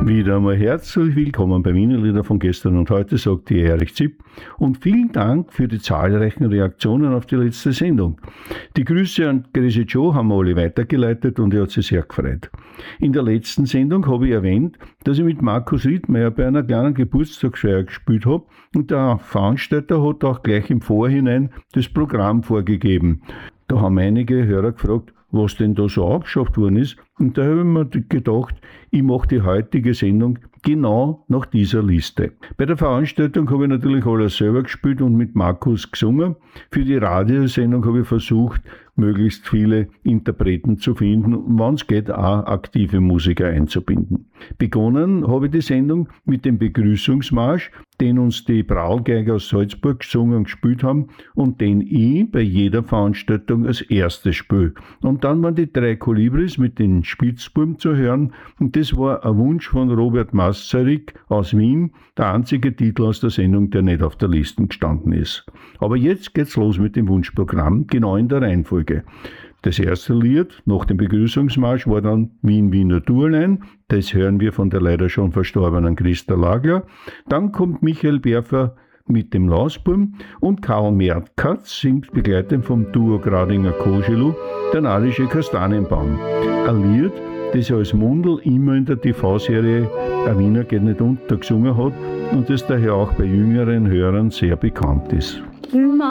Wieder einmal herzlich willkommen bei Wienerlieder von gestern und heute, sagt die Erich Zipp. Und vielen Dank für die zahlreichen Reaktionen auf die letzte Sendung. Die Grüße an Crazy Joe haben wir alle weitergeleitet und er hat sich sehr gefreut. In der letzten Sendung habe ich erwähnt, dass ich mit Markus Riedmeier bei einer kleinen Geburtstagsfeier gespielt habe und der Veranstalter hat auch gleich im Vorhinein das Programm vorgegeben. Da haben einige Hörer gefragt, was denn da so aufgeschafft worden ist. Und da habe ich mir gedacht, ich mache die heutige Sendung genau nach dieser Liste. Bei der Veranstaltung habe ich natürlich alles selber gespielt und mit Markus gesungen. Für die Radiosendung habe ich versucht, möglichst viele Interpreten zu finden und wenn es geht, auch aktive Musiker einzubinden. Begonnen habe ich die Sendung mit dem Begrüßungsmarsch, den uns die Braulgeiger aus Salzburg gesungen und gespielt haben und den ich bei jeder Veranstaltung als erstes spiele. Und dann waren die 3 Kolibris mit den Spitzbuben zu hören und das war ein Wunsch von Robert Masaryk aus Wien, der einzige Titel aus der Sendung, der nicht auf der Liste gestanden ist. Aber jetzt geht's los mit dem Wunschprogramm, genau in der Reihenfolge. Das erste Lied nach dem Begrüßungsmarsch war dann Wien-Wiener Tourlein. Das hören wir von der leider schon verstorbenen Christa Lagler. Dann kommt Michael Berfer mit dem Lausburm und Karl Mertkatz singt begleitet vom Duo Gradinger Koschelu der Nadische Kastanienbaum. Ein Lied, das er als Mundl immer in der TV-Serie Ein Wiener geht nicht unter gesungen hat und das daher auch bei jüngeren Hörern sehr bekannt ist.